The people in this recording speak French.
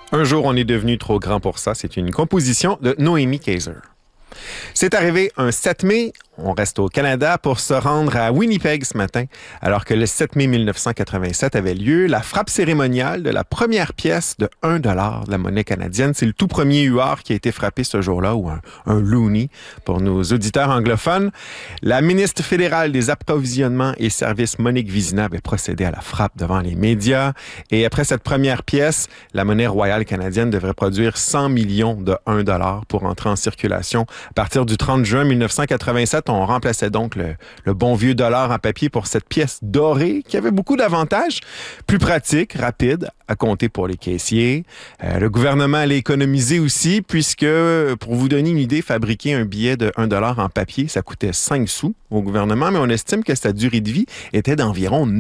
Un jour, on est devenu trop grand pour ça. C'est une composition de Noémie Kaiser. C'est arrivé un 7 mai. On reste au Canada pour se rendre à Winnipeg ce matin, alors que le 7 mai 1987 avait lieu la frappe cérémoniale de la première pièce de 1 $ de la monnaie canadienne. C'est le tout premier huard qui a été frappé ce jour-là, ou un loonie pour nos auditeurs anglophones. La ministre fédérale des approvisionnements et services, Monique Vizina, avait procédé à la frappe devant les médias. Et après cette première pièce, la monnaie royale canadienne devrait produire 100 millions de 1 $ pour entrer en circulation. À partir du 30 juin 1987, on remplaçait donc le bon vieux dollar en papier pour cette pièce dorée qui avait beaucoup d'avantages. Plus pratique, rapide, à compter pour les caissiers. Le gouvernement allait économiser aussi puisque, pour vous donner une idée, fabriquer un billet de 1 $ en papier, ça coûtait 5 sous au gouvernement, mais on estime que sa durée de vie était d'environ